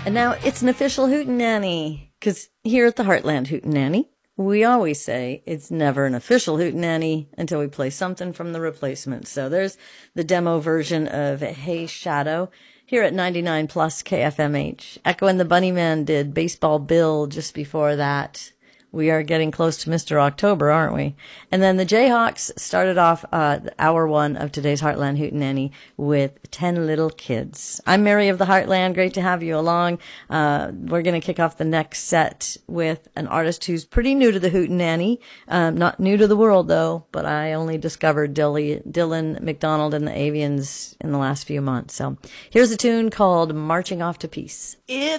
And now it's an official Hootenanny, because here at the Heartland Hootenanny, we always say it's never an official Hootenanny until we play something from the replacement. So there's the demo version of Hey Shadow here at 99 plus KFMH. Echo and the Bunnymen did Baseball Bill just before that. We are getting close to Mr. October, aren't we? And then the Jayhawks started off hour one of today's Heartland Hootenanny with 10 Little Kids. I'm Mary of the Heartland. Great to have you along. We're going to kick off the next set with an artist who's pretty new to the Hootenanny. Not new to the world, though, but I only discovered Dylan McDonald and the Avians in the last few months. So here's a tune called Marching Off to Peace. If